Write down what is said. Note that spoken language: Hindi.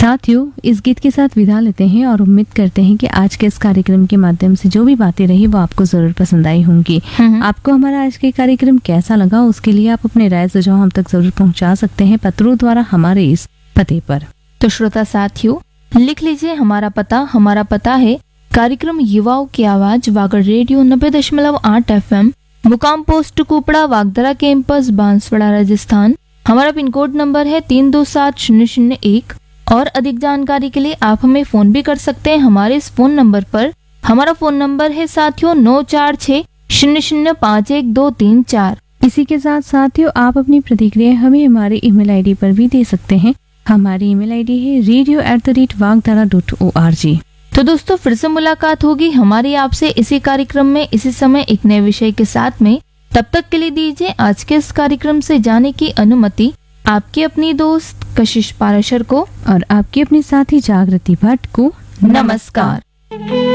साथियों, इस गीत के साथ विदा लेते हैं और उम्मीद करते हैं कि आज के इस कार्यक्रम के माध्यम से जो भी बातें रही वो आपको जरूर पसंद आई होंगी। आपको हमारा आज के कार्यक्रम कैसा लगा उसके लिए आप अपने राय सुझाव हम तक जरूर पहुंचा सकते हैं पत्रों द्वारा हमारे इस पते पर। तो श्रोता साथियों, लिख लीजिए हमारा पता है कार्यक्रम युवाओं की आवाज, वागड़ रेडियो 90.8 FM, मुकाम पोस्ट कुपड़ा, वागदरा कैंपस, बांसवाड़ा, राजस्थान। हमारा पिन कोड नंबर है 327001। और अधिक जानकारी के लिए आप हमें फोन भी कर सकते हैं हमारे इस फोन नंबर पर। हमारा फोन नंबर है साथियों 9460051234। इसी के साथ साथियों, आप अपनी प्रतिक्रिया हमें हमारे ईमेल आईडी पर भी दे सकते हैं। हमारी ईमेल आईडी है radio@vagdara.org। तो दोस्तों, फिर से मुलाकात होगी हमारी आपसे इसी कार्यक्रम में इसी समय एक नए विषय के साथ में। तब तक के लिए दीजिए आज के इस कार्यक्रम से जाने की अनुमति आपकी अपनी दोस्त कशिश पाराशर को और आपकी अपनी साथी जागृति भट्ट को। नमस्कार।